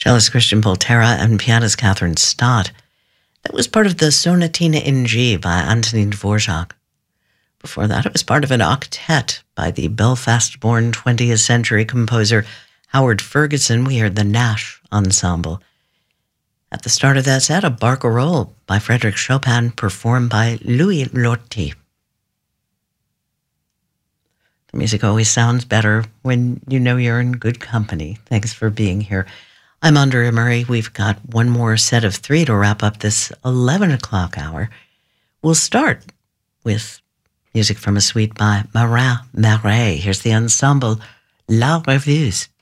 Cellist Christian Poltera and pianist Catherine Stott. That was part of the Sonatina in G by Antonin Dvorak. Before that, it was part of an octet by the Belfast-born 20th century composer Howard Ferguson. We heard the Nash Ensemble. At the start of that set, a barcarolle by Frédéric Chopin performed by Louis Lorty. The music always sounds better when you know you're in good company. Thanks for being here. I'm Andrea Murray. We've got one more set of 3 to wrap up this 11 o'clock hour. We'll start with music from a suite by Marin Marais. Here's the ensemble La Rêveuse.